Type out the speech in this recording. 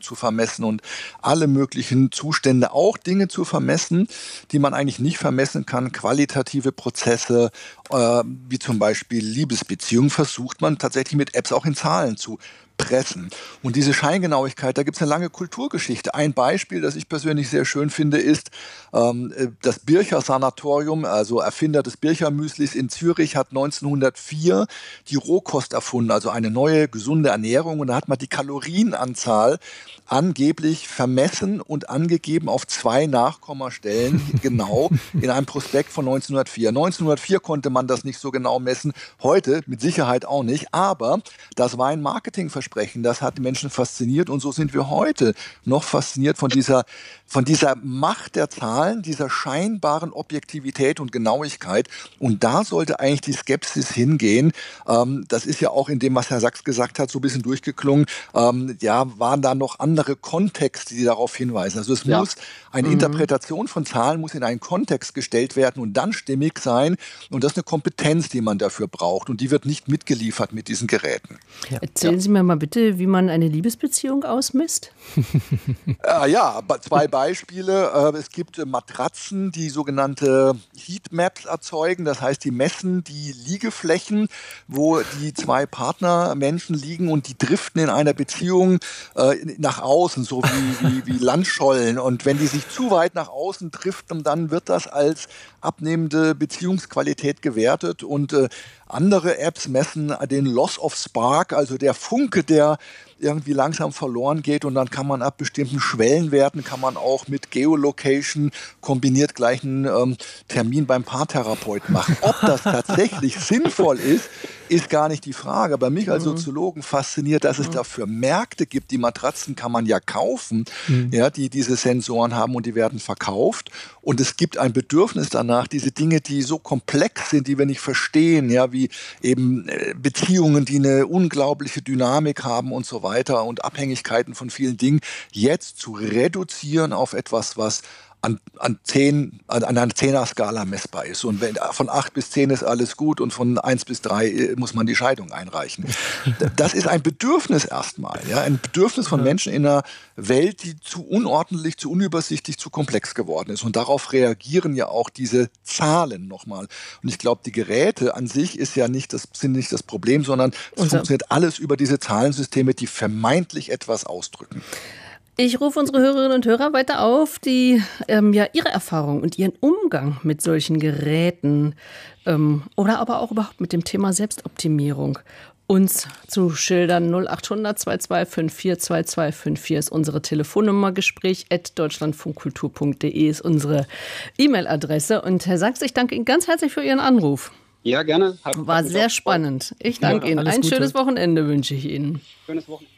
zu vermessen und alle möglichen Zustände, auch Dinge zu vermessen, die man eigentlich nicht vermessen kann, qualitative Prozesse, wie zum Beispiel Liebesbeziehungen, versucht man tatsächlich mit Apps auch in Zahlen zu pressen. Und diese Scheingenauigkeit, da gibt es eine lange Kulturgeschichte. Ein Beispiel, das ich persönlich sehr schön finde, ist das Bircher Sanatorium, also Erfinder des Bircher Müslis in Zürich, hat 1904 die Rohkost erfunden, also eine neue, gesunde Ernährung. Und da hat man die Kalorienanzahl angeblich vermessen und angegeben auf 2 Nachkommastellen genau in einem Prospekt von 1904. 1904 konnte man das nicht so genau messen, heute mit Sicherheit auch nicht, aber das war ein Marketingversprechen, das hat die Menschen fasziniert und so sind wir heute noch fasziniert von dieser Macht der Zahlen, dieser scheinbaren Objektivität und Genauigkeit, und da sollte eigentlich die Skepsis hingehen. Das ist ja auch in dem, was Herr Sachs gesagt hat, so ein bisschen durchgeklungen. Waren da noch andere Kontexte, die darauf hinweisen. Also es muss eine Interpretation von Zahlen muss in einen Kontext gestellt werden und dann stimmig sein. Und das ist eine Kompetenz, die man dafür braucht. Und die wird nicht mitgeliefert mit diesen Geräten. Ja. Erzählen Sie mir mal bitte, wie man eine Liebesbeziehung ausmisst. 2 Beispiele. Es gibt Matratzen, die sogenannte Heatmaps erzeugen. Das heißt, die messen die Liegeflächen, wo die 2 Partnermenschen liegen, und die driften in einer Beziehung nach außen, so wie Landschollen. Und wenn die sich zu weit nach außen driften, dann wird das als abnehmende Beziehungsqualität gewertet. Und andere Apps messen den Loss of Spark, also der Funke, der irgendwie langsam verloren geht, und dann kann man ab bestimmten Schwellenwerten, kann man auch mit Geolocation kombiniert gleich einen Termin beim Paartherapeuten machen. Ob das tatsächlich sinnvoll ist gar nicht die Frage. Aber mich als Soziologen fasziniert, dass es dafür Märkte gibt. Die Matratzen kann man ja kaufen, die diese Sensoren haben, und die werden verkauft. Und es gibt ein Bedürfnis danach, diese Dinge, die so komplex sind, die wir nicht verstehen, wie eben Beziehungen, die eine unglaubliche Dynamik haben und so weiter und Abhängigkeiten von vielen Dingen, jetzt zu reduzieren auf etwas, was an einer 10er-Skala messbar ist. Und wenn von 8 bis 10 ist alles gut und von 1 bis 3 muss man die Scheidung einreichen. Das ist ein Bedürfnis erstmal, ein Bedürfnis von Menschen in einer Welt, die zu unordentlich, zu unübersichtlich, zu komplex geworden ist. Und darauf reagieren ja auch diese Zahlen nochmal. Und ich glaube, die Geräte an sich sind nicht das Problem, sondern es funktioniert alles über diese Zahlensysteme, die vermeintlich etwas ausdrücken. Ich rufe unsere Hörerinnen und Hörer weiter auf, die ihre Erfahrung und ihren Umgang mit solchen Geräten oder aber auch überhaupt mit dem Thema Selbstoptimierung uns zu schildern. 0800 2254 2254 ist unsere Telefonnummer. Gespräch@deutschlandfunkkultur.de ist unsere E-Mail-Adresse. Und Herr Sachs, ich danke Ihnen ganz herzlich für Ihren Anruf. Ja, gerne. War sehr spannend. Ich danke Ihnen. Ein schönes Wochenende wünsche ich Ihnen. Schönes Wochenende.